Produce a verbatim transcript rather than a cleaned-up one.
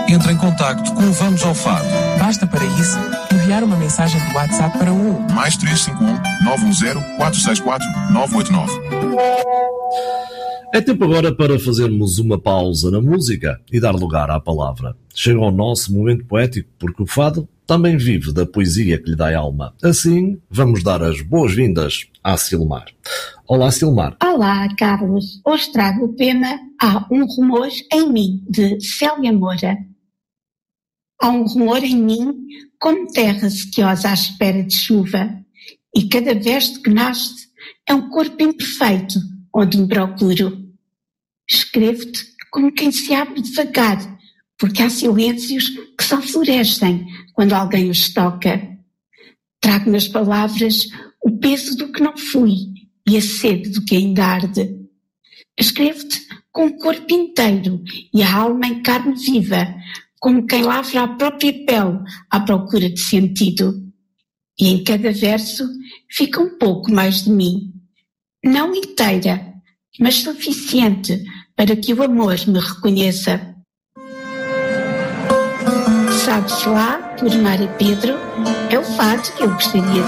entre em contacto com o Vamos ao Fado. Basta para isso enviar uma mensagem de WhatsApp para o mais três cinco um, nove um zero, quatro seis quatro, nove oito nove. É tempo agora para fazermos uma pausa na música e dar lugar à palavra. Chega ao nosso momento poético, porque o fado também vive da poesia que lhe dá alma. Assim, vamos dar as boas-vindas à Silmar. Olá, Silmar. Olá, Carlos. Hoje trago o tema Há um Rumor em Mim, de Célia Moura. Há um rumor em mim, como terra sequiosa à espera de chuva, e cada verso que nasce é um corpo imperfeito, onde me procuro. Escrevo-te como quem se abre devagar, porque há silêncios que só florescem quando alguém os toca. Trago nas palavras o peso do que não fui e a sede do que ainda arde. Escrevo-te com o corpo inteiro e a alma em carne viva, como quem lavra a própria pele à procura de sentido. E em cada verso fica um pouco mais de mim. Não inteira, mas suficiente para que o amor me reconheça. Sabe-se lá, por Mário Pedro, é o fado que eu gostaria